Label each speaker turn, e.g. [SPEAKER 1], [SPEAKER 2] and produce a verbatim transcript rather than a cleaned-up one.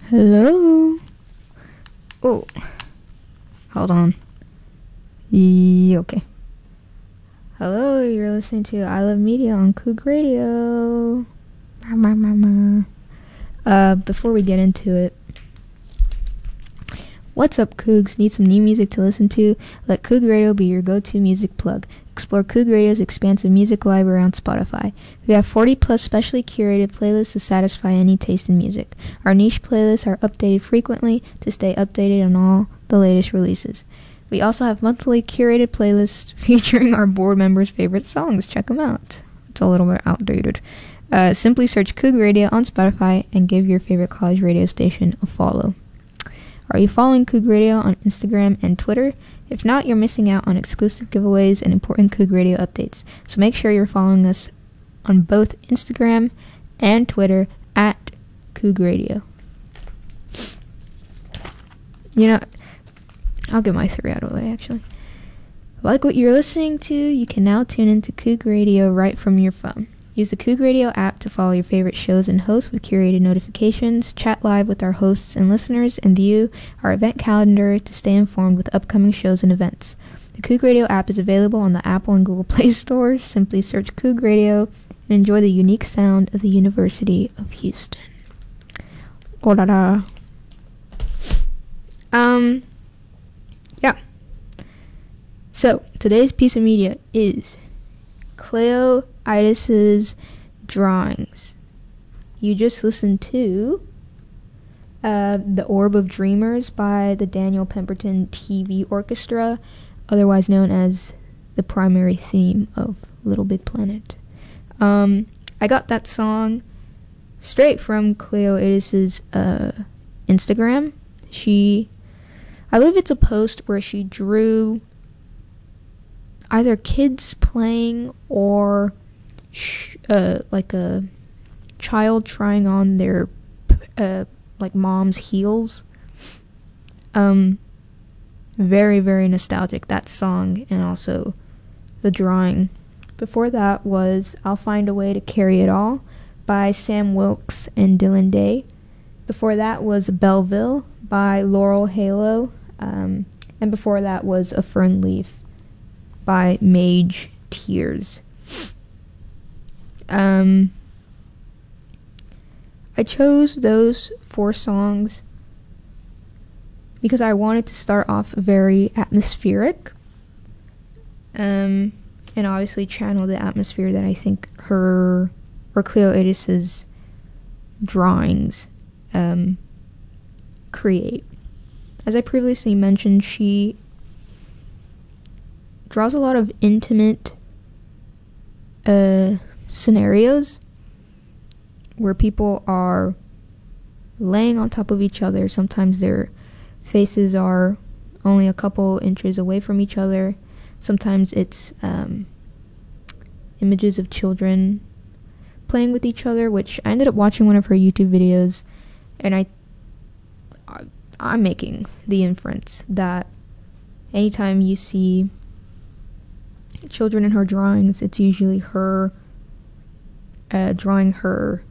[SPEAKER 1] Hello? Oh, hold on. Yeah, okay. Hello, you're listening to I Love Media on Coog Radio. Uh, before we get into it, what's up, Cougs? Need some new music to listen to? Let Coog Radio be your go-to music plug. Explore Coog Radio's expansive music library on Spotify. We have forty plus specially curated playlists to satisfy any taste in music. Our niche playlists are updated frequently to stay updated on all the latest releases. We also have monthly curated playlists featuring our board members' favorite songs. Check them out. It's a little bit outdated. Uh, simply search Coog Radio on Spotify and give your favorite college radio station a follow. Are you following Coog Radio on Instagram and Twitter? If not, you're missing out on exclusive giveaways and important Coog Radio updates. So make sure you're following us on both Instagram and Twitter at Coog Radio. You know, I'll get my three out of the way, actually. Like what you're listening to, you can now tune into Coog Radio right from your phone. Use the Coog Radio app to follow your favorite shows and hosts with curated notifications, chat live with our hosts and listeners, and view our event calendar to stay informed with upcoming shows and events. The Coog Radio app is available on the Apple and Google Play stores. Simply search Coog Radio and enjoy the unique sound of the University of Houston. Oh la la. Um, yeah. So, today's piece of media is Cleo Idis's Drawings. You just listened to uh, The Orb of Dreamers by the Daniel Pemberton T V Orchestra, otherwise known as the primary theme of Little Big Planet. Um, I got that song straight from Cleo Idis's uh, Instagram. She, I believe it's a post where she drew either kids playing or sh- uh, like a child trying on their uh, like mom's heels. Um, very, very nostalgic, that song, and also the drawing. Before that was I'll Find a Way to Carry It All by Sam Wilkes and Dylan Day. Before that was Belleville by Laurel Halo. Um, and before that was A Fern Leaf by Mage Tears. Um, I chose those four songs because I wanted to start off very atmospheric, um, and obviously channel the atmosphere that I think her, or Cleo Idis's drawings um, create. As I previously mentioned, she draws a lot of intimate uh, scenarios where people are laying on top of each other. Sometimes their faces are only a couple inches away from each other. Sometimes it's um, images of children playing with each other, which I ended up watching one of her YouTube videos, and I, I'm making the inference that anytime you see children in her drawings, it's usually her uh, drawing her